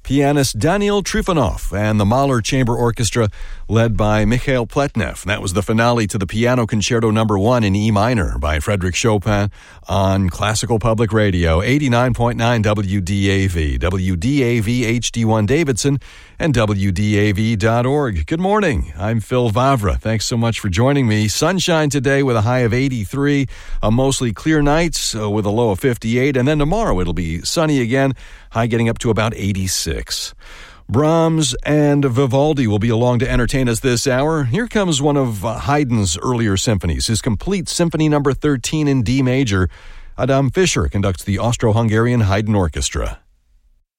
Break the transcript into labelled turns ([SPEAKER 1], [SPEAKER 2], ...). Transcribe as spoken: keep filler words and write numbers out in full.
[SPEAKER 1] pianist Daniel Trifonov and the Mahler Chamber Orchestra led by Mikhail Pletnev. That was the finale to the Piano Concerto Number One in E minor by Frédéric Chopin on Classical Public Radio, eighty-nine point nine W D A V, W D A V H D one Davidson, and W D A V dot org. Good morning. I'm Phil Vavra. Thanks so much for joining me. Sunshine today with a high of eighty-three, a mostly clear night uh, with a low of fifty-eight, and then tomorrow it'll be sunny again, high getting up to about eighty-six. Brahms and Vivaldi will be along to entertain us this hour. Here comes one of uh, Haydn's earlier symphonies, his complete Symphony Number thirteen in D major. Adam Fischer conducts the Austro-Hungarian Haydn Orchestra.